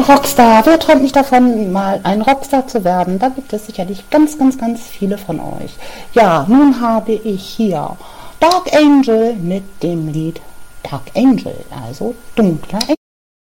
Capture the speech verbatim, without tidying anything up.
Rockstar, wer träumt nicht davon, mal ein Rockstar zu werden? Da gibt es sicherlich ganz, ganz, ganz viele von euch. Ja, nun habe ich hier Dark Angel mit dem Lied Dark Angel, also dunkler Engel.